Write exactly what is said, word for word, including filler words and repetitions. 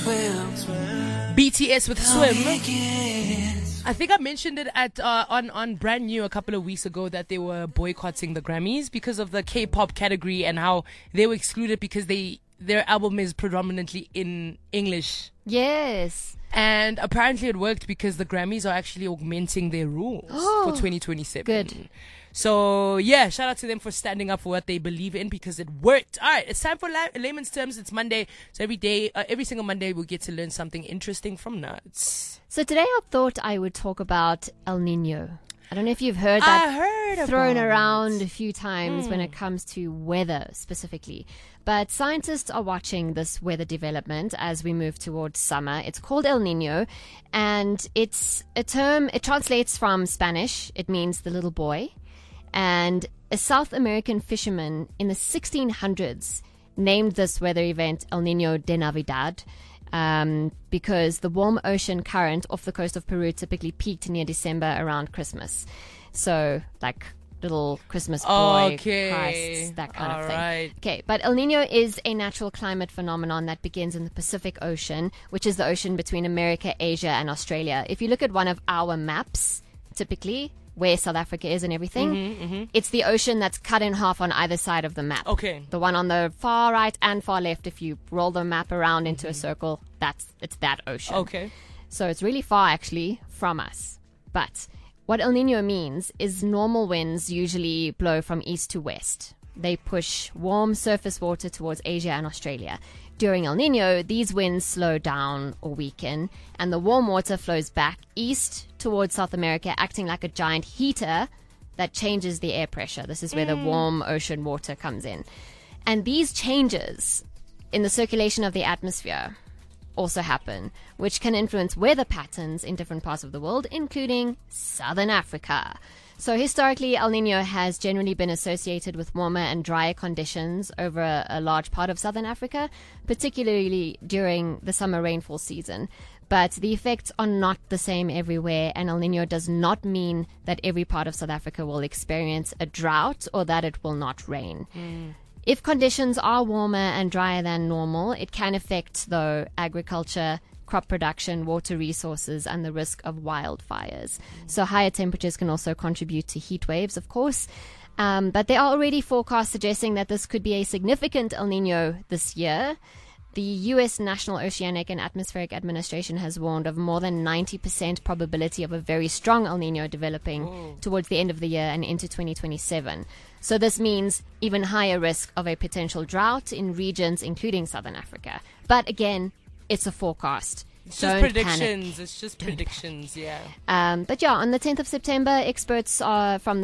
B T S with Swim. I think I mentioned it at uh, on on Brand New a couple of weeks ago that they were boycotting the Grammys because of the K-pop category and how they were excluded because they their album is predominantly in English. Yes. And apparently it worked because the Grammys are actually augmenting their rules oh, for twenty twenty-seven. Good. So, yeah, shout out to them for standing up for what they believe in because it worked. All right, it's time for la- layman's terms. It's Monday. So every day, uh, every single Monday, we'll get to learn something interesting from Nuts. So today I thought I would talk about El Nino. I don't know if you've heard that I heard thrown about around it. a few times Mm. when it comes to weather specifically. But scientists are watching this weather development as we move towards summer. It's called El Nino, and it's a term, it translates from Spanish. It means the little boy. And a South American fisherman in the sixteen hundreds named this weather event El Nino de Navidad um, because the warm ocean current off the coast of Peru typically peaked near December around Christmas. So, like little Christmas boy, Okay. Christ, that kind All of thing. right. Okay, but El Nino is a natural climate phenomenon that begins in the Pacific Ocean, which is the ocean between America, Asia, and Australia. If you look at one of our maps, typically, where South Africa is and everything, Mm-hmm, mm-hmm. it's the ocean that's cut in half on either side of the map. Okay. The one on the far right and far left, if you roll the map around into Mm-hmm. a circle, that's it's that ocean. Okay. So it's really far, actually, from us. But what El Nino means is normal winds usually blow from east to west. They push warm surface water towards Asia and Australia. During El Nino, these winds slow down or weaken, and the warm water flows back east towards South America, acting like a giant heater that changes the air pressure. This is where the warm ocean water comes in. And these changes in the circulation of the atmosphere also happen, which can influence weather patterns in different parts of the world, including Southern Africa. So historically, El Nino has generally been associated with warmer and drier conditions over a, a large part of Southern Africa, particularly during the summer rainfall season. But the effects are not the same everywhere, and El Nino does not mean that every part of South Africa will experience a drought or that it will not rain. Mm. If conditions are warmer and drier than normal, it can affect, though, agriculture, crop production, water resources, and the risk of wildfires. Mm. So higher temperatures can also contribute to heat waves, of course. Um, but there are already forecasts suggesting that this could be a significant El Nino this year. The U S National Oceanic and Atmospheric Administration has warned of more than ninety percent probability of a very strong El Nino developing Whoa. towards the end of the year and into twenty twenty-seven. So this means even higher risk of a potential drought in regions including Southern Africa. But again, it's a forecast. It's Don't just predictions. panic. It's just Don't predictions, panic. yeah. Um, but yeah, on the tenth of September, experts are from the